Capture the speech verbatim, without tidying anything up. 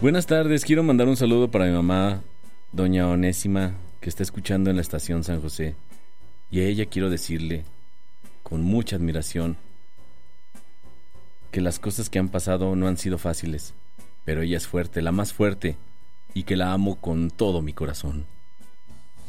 Buenas tardes, quiero mandar un saludo para mi mamá, doña Onésima, que está escuchando en la estación San José. Y a ella quiero decirle, con mucha admiración, que las cosas que han pasado no han sido fáciles, pero ella es fuerte, la más fuerte, y que la amo con todo mi corazón.